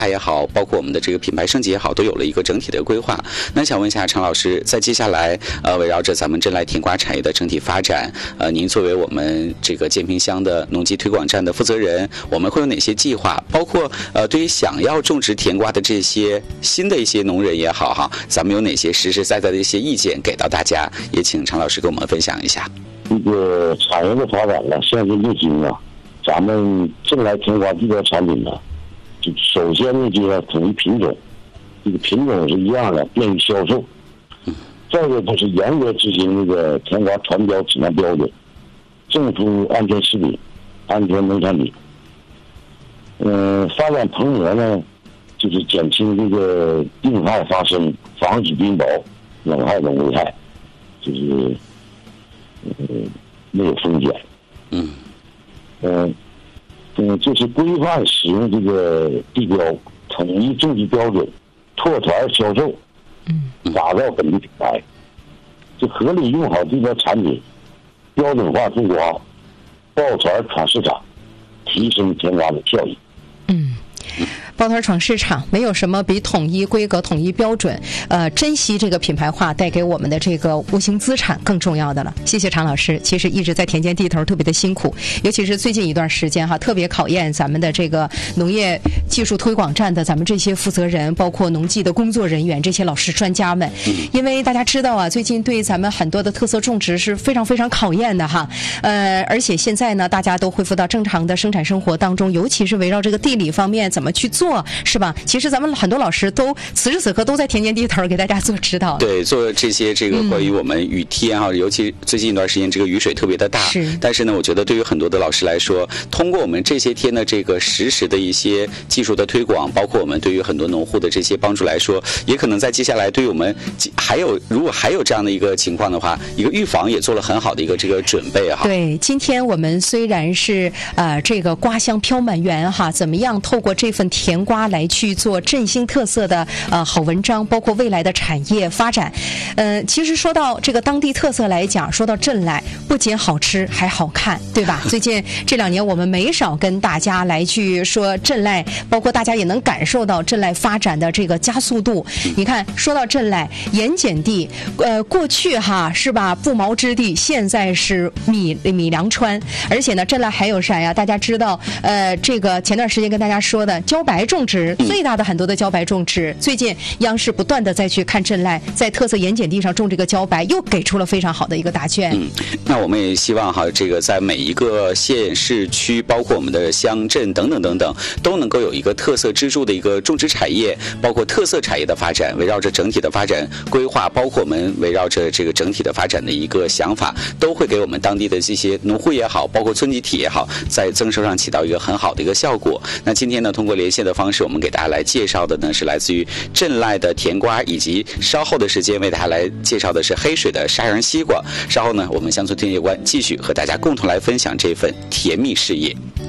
也好，包括我们的这个品牌升级也好，都有了一个整体的规划。那想问一下常老师，在接下来围绕着咱们镇濑甜瓜产业的整体发展，您作为我们这个建平乡的农机推广站的负责人，我们会有哪些计划？包括对于想要种植甜瓜的这些新的一些农人也好哈，咱们有哪些实实在在的一些意见给到大家？也请常老师跟我们分享一下。 这个产业的发展呢，现在如今啊，咱们镇濑甜瓜这个产品呢，就首先呢就要统一品种，这个品种是一样的，便于销售。再一个就是严格执行这个甜瓜传标质量标准，政府安全食品、安全农产品。发展棚膜呢，就是减轻这个病害发生，防止冰雹、冷害等危害，就是没有风险。就是规范使用这个地标，统一种植标准，拓传销售，打造本地品牌，就合理用好这个产品，标准化种瓜，抱团闯市场，提升甜瓜的效益。 抱团闯市场，没有什么比统一规格、统一标准，珍惜这个品牌化带给我们的这个无形资产更重要的了。谢谢常老师，其实一直在田间地头特别的辛苦，尤其是最近一段时间哈，特别考验咱们的这个农业技术推广站的咱们这些负责人，包括农技的工作人员，这些老师专家们。因为大家知道啊，最近对咱们很多的特色种植是非常非常考验的哈。而且现在呢，大家都恢复到正常的生产生活当中，尤其是围绕这个地理方面怎么去做。是吧？其实咱们很多老师都此时此刻都在田间地头给大家做指导。 对，做这些这个关于我们雨天哈，尤其最近一段时间这个雨水特别的大。但是呢，我觉得对于很多的老师来说，通过我们这些天的这个实时的一些技术的推广，包括我们对于很多农户的这些帮助来说，也可能在接下来对于我们如果还有这样的一个情况的话，一个预防也做了很好的一个这个准备哈。 对，今天我们虽然是这个瓜香飘满园哈，怎么样透过这份甜瓜来去做振兴特色的好文章，包括未来的产业发展。其实说到这个当地特色来讲，说到镇濑，不仅好吃还好看，对吧？最近这2年我们没少跟大家来去说镇濑，包括大家也能感受到镇濑发展的这个加速度。你看，说到镇濑盐碱地，过去哈是吧不毛之地，现在是米粮川，而且呢镇濑还有啥呀？大家知道这个前段时间跟大家说的茭白种植，最大的很多的茭白种植，最近央视不断的再去看镇濑在特色盐碱地上种这个茭白，又给出了非常好的一个答卷。 那我们也希望哈，这个在每一个县市区，包括我们的乡镇等等等等，都能够有一个特色支柱的一个种植产业，包括特色产业的发展，围绕着整体的发展规划，包括我们围绕着这个整体的发展的一个想法，都会给我们当地的这些农户也好，包括村集体也好，在增收上起到一个很好的一个效果。那今天呢，通过连线的方式，我们给大家来介绍的呢是来自于镇濑的甜瓜，以及稍后的时间为大家来介绍的是黑水的沙洋西瓜。稍后呢，我们乡村田野观继续和大家共同来分享这份甜蜜事业。